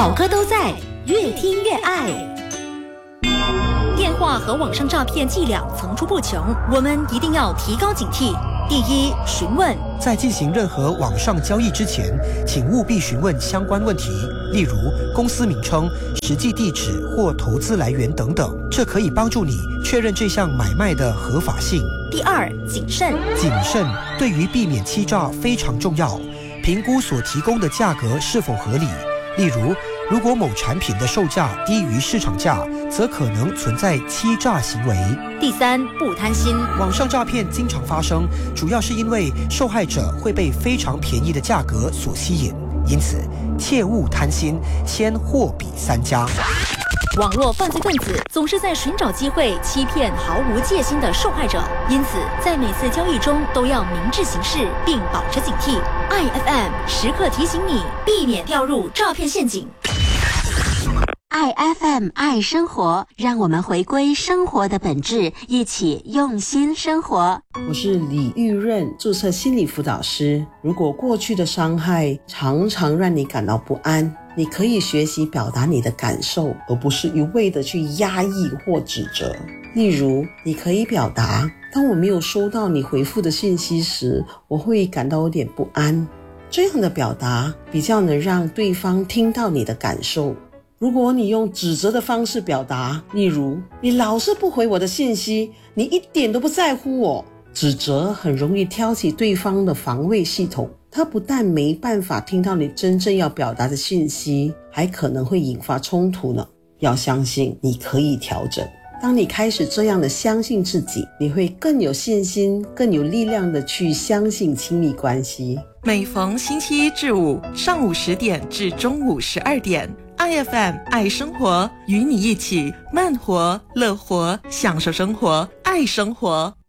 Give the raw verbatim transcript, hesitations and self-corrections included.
好歌都在，越听越爱。电话和网上诈骗伎俩层出不穷，我们一定要提高警惕。第一，询问。 在进行任何网上交易之前，请务必询问相关问题，例如公司名称、实际地址或投资来源等等，这可以帮助你确认这项买卖的合法性。 第二，谨慎。 谨慎对于避免欺诈非常重要，评估所提供的价格是否合理。例如，如果某产品的售价低于市场价，则可能存在欺诈行为。 第三，不贪心。 网上诈骗经常发生，主要是因为受害者会被非常便宜的价格所吸引，因此切勿贪心，先货比三家。 网络犯罪分子总是在寻找机会欺骗毫无戒心的受害者，因此在每次交易中都要明智行事，并保持警惕。I F M 时刻提醒你，避免掉入诈骗陷阱。 爱 F M 爱生活，让我们回归生活的本质，一起用心生活。 我是李玉润，注册心理辅导师。如果过去的伤害常常让你感到不安，你可以学习表达你的感受，而不是一味的去压抑或指责。例如，你可以表达，当我没有收到你回复的信息时，我会感到有点不安。这样的表达比较能让对方听到你的感受。如果你用指责的方式表达，例如，你老是不回我的信息，你一点都不在乎我，指责很容易挑起对方的防卫系统，他不但没办法听到你真正要表达的信息，还可能会引发冲突呢。要相信你可以调整。当你开始这样的相信自己，你会更有信心，更有力量的去相信亲密关系。 每逢星期一至五上午十点至中午十二点，I F M 爱生活，与你一起慢活乐活，享受生活，爱生活。